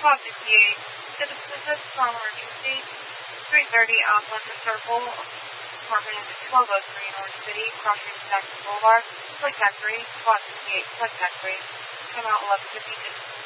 Squad 68, citizen from emergency, 330 on Linda Circle, apartment 1203 North City, crossing Jackson Boulevard, Lake Zachary, Squad 68, Lake Zachary, come out 11:50.